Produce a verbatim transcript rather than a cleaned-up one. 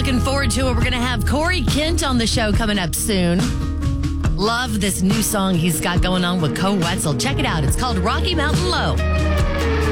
Looking forward to it. We're going to have Corey Kent on the show coming up soon. Love this new song he's got going on with Co Wetzel. Check it out. It's called Rocky Mountain Low.